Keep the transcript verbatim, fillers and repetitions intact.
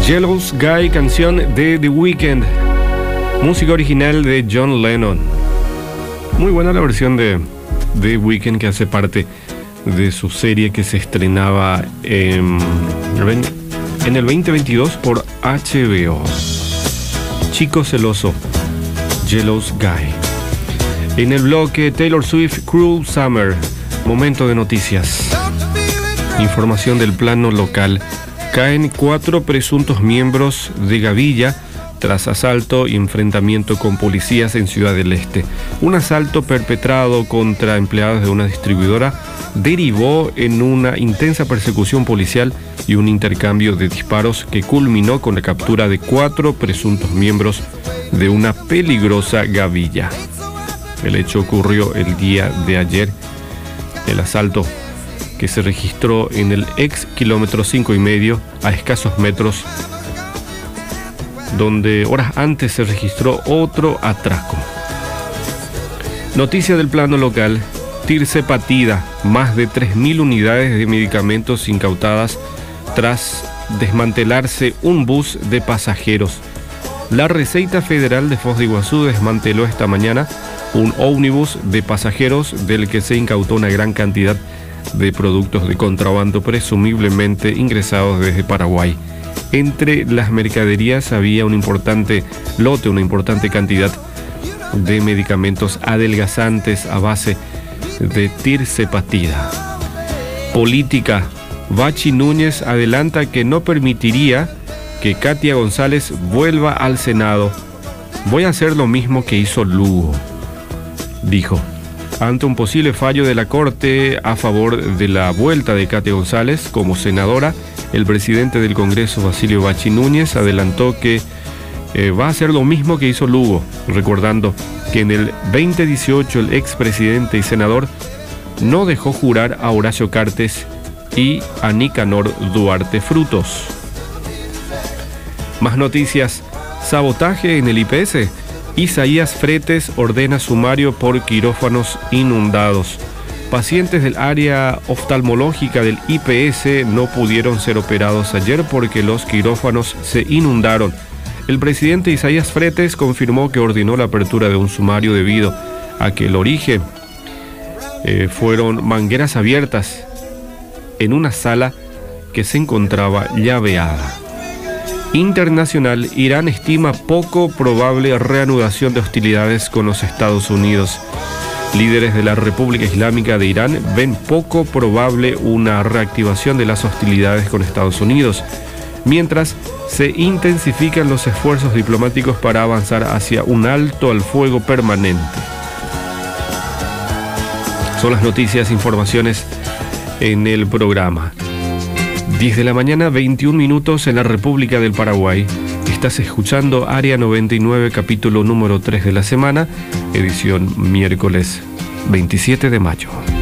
Jealous Guy, canción de The Weeknd, música original de John Lennon. Muy buena la versión de The Weeknd, que hace parte de su serie que se estrenaba en, en el veinte veintidós por H B O. Chico celoso, Jealous Guy. En el bloque Taylor Swift, Cruel Summer, momento de noticias. Información del plano local. Caen cuatro presuntos miembros de Gavilla tras asalto y enfrentamiento con policías en Ciudad del Este. Un asalto perpetrado contra empleados de una distribuidora derivó en una intensa persecución policial y un intercambio de disparos que culminó con la captura de cuatro presuntos miembros de una peligrosa gavilla. El hecho ocurrió el día de ayer. El asalto, que se registró en el ex kilómetro cinco y medio, a escasos metros, donde horas antes se registró otro atraco. Noticia del plano local: tirzepatida, más de tres mil unidades de medicamentos incautadas tras desmantelarse un bus de pasajeros. La Receita Federal de Foz de Iguazú desmanteló esta mañana un ómnibus de pasajeros del que se incautó una gran cantidad de productos de contrabando presumiblemente ingresados desde Paraguay. Entre las mercaderías había un importante lote, una importante cantidad de medicamentos adelgazantes a base de tirzepatida. Política. Bachi Núñez adelanta que no permitiría que Katia González vuelva al Senado. Voy a hacer lo mismo que hizo Lugo, dijo. Ante un posible fallo de la Corte a favor de la vuelta de Katia González como senadora, el presidente del Congreso, Basilio Bachi Núñez, adelantó que eh, va a hacer lo mismo que hizo Lugo, recordando que en el veinte dieciocho el expresidente y senador no dejó jurar a Horacio Cartes y a Nicanor Duarte Frutos. Más noticias. Sabotaje en el I P S. Isaías Fretes ordena sumario por quirófanos inundados. Pacientes del área oftalmológica del I P S no pudieron ser operados ayer porque los quirófanos se inundaron. El presidente Isaías Fretes confirmó que ordenó la apertura de un sumario debido a que el origen eh, fueron mangueras abiertas en una sala que se encontraba llaveada. Internacional. Irán estima poco probable reanudación de hostilidades con los Estados Unidos. Líderes de la República Islámica de Irán ven poco probable una reactivación de las hostilidades con Estados Unidos, mientras se intensifican los esfuerzos diplomáticos para avanzar hacia un alto al fuego permanente. Son las noticias, informaciones en el programa. diez de la mañana, veintiún minutos en la República del Paraguay. Estás escuchando Área noventa y nueve, capítulo número tres de la semana, edición miércoles veintisiete de mayo.